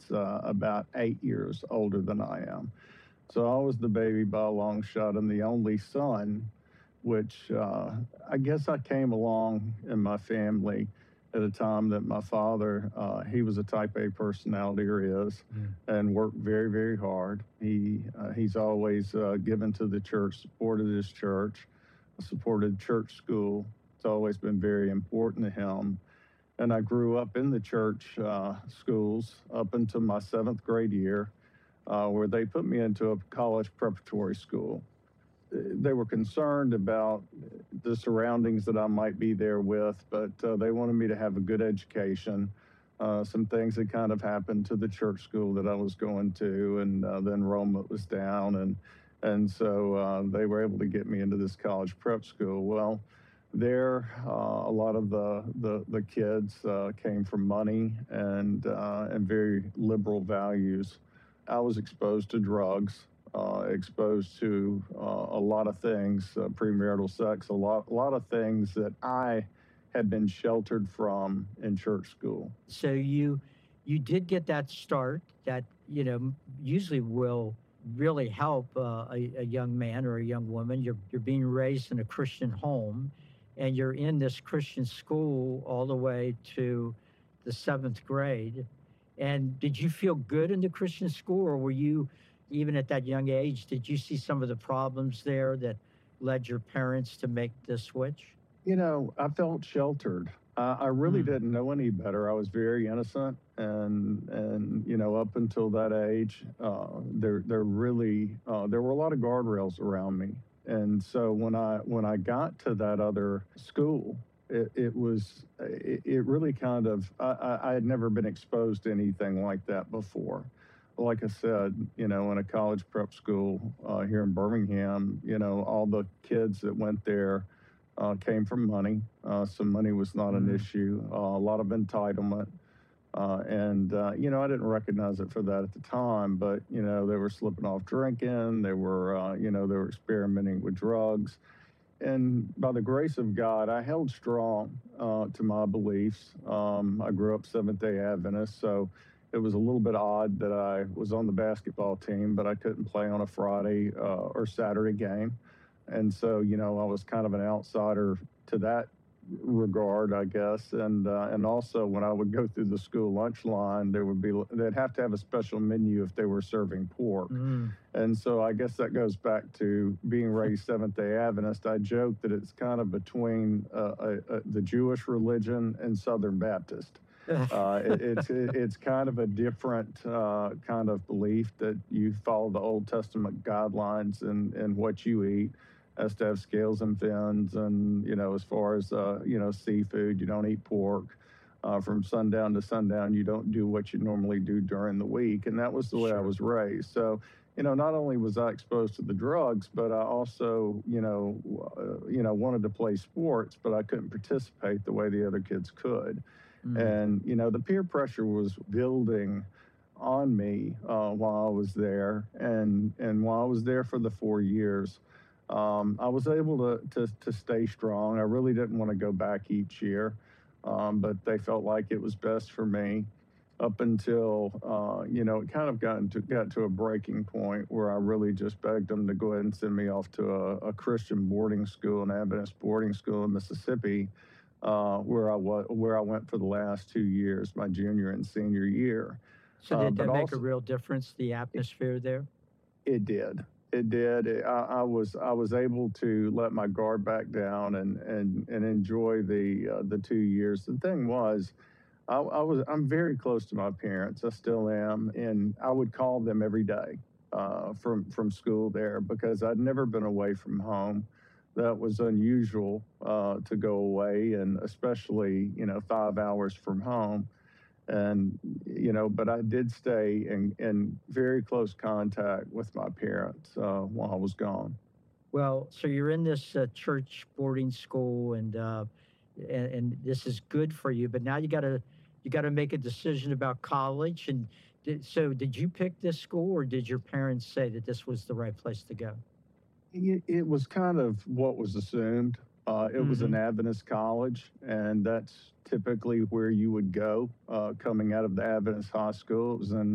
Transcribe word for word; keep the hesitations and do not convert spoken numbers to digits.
that's uh, about eight years older than I am. So I was the baby by a long shot and the only son, which uh, I guess I came along in my family at a time that my father, uh, he was a type A personality, or is, Mm. and worked very, very hard. He uh, he's always uh, given to the church, supported his church, supported church school. It's always been very important to him. And I grew up in the church uh, schools up until my seventh grade year, uh, where they put me into a college preparatory school. They were concerned about the surroundings that I might be there with, but uh, they wanted me to have a good education. Uh, some things that kind of happened to the church school that I was going to, and uh, the enrollment was down, and and so uh, they were able to get me into this college prep school. Well, there, uh, a lot of the the, the kids uh, came from money and uh, and very liberal values. I was exposed to drugs, uh, exposed to uh, a lot of things, uh, premarital sex, a lot, a lot of things that I had been sheltered from in church school. So you you did get that start that you know m- usually will really help uh, a, a young man or a young woman. You're you're being raised in a Christian home, and you're in this Christian school all the way to the seventh grade. And did you feel good in the Christian school, or were you even at that young age? Did you see some of the problems there that led your parents to make the switch? You know, I felt sheltered. Uh, I really Mm. didn't know any better. I was very innocent, and and you know, up until that age, uh, there there really uh, there were a lot of guardrails around me. And so when I when I got to that other school, it, it was it, it really kind of I, I I had never been exposed to anything like that before. Like I said, you know, in a college prep school uh, here in Birmingham, you know, all the kids that went there uh, came from money. Uh, so money was not an Mm. issue. Uh, a lot of entitlement. Uh, and, uh, you know, I didn't recognize it for that at the time, but, you know, they were slipping off drinking. They were, uh, you know, they were experimenting with drugs. And by the grace of God, I held strong uh, to my beliefs. Um, I grew up Seventh day Adventist, so it was a little bit odd that I was on the basketball team, but I couldn't play on a Friday uh, or Saturday game. And so, you know, I was kind of an outsider to that regard, I guess. And uh, and also, when I would go through the school lunch line, there would be they'd have to have a special menu if they were serving pork. Mm. And so I guess that goes back to being raised Seventh day Adventist. I joke that it's kind of between uh, uh, uh, the Jewish religion and Southern Baptist. Uh, it, it's it, it's kind of a different uh, kind of belief that you follow the Old Testament guidelines and and what you eat has to have scales and fins, and you know, as far as uh, you know, seafood, you don't eat pork. Uh, from sundown to sundown, you don't do what you normally do during the week, and that was the way I Sure. was raised. So, you know, not only was I exposed to the drugs, but I also, you know, uh, you know, wanted to play sports, but I couldn't participate the way the other kids could. Mm. And you know, the peer pressure was building on me uh, while I was there, and and while I was there for the four years, um, I was able to, to to stay strong. I really didn't want to go back each year, um, but they felt like it was best for me. Up until uh, you know, it kind of got into got to a breaking point where I really just begged them to go ahead and send me off to a, a Christian boarding school, an Adventist boarding school in Mississippi, uh, where I was where I went for the last two years, my junior and senior year. So Uh, did but that make a also, real difference, the atmosphere there? it did. It did. It, I, I was I was able to let my guard back down and and and enjoy the uh, the two years. The thing was, I, I was I'm very close to my parents. I still am, and I would call them every day uh, from from school there because I'd never been away from home. That was unusual uh, to go away, and especially you know five hours from home. And you know, but I did stay in in very close contact with my parents uh, while I was gone. Well, so you're in this uh, church boarding school, and, uh, and and this is good for you. But now you gotta you gotta make a decision about college. And did, so, did you pick this school, or did your parents say that this was the right place to go? It, it was kind of what was assumed. Uh, it was an Hmm. Adventist college, and that's typically where you would go uh, coming out of the Adventist high school. It was in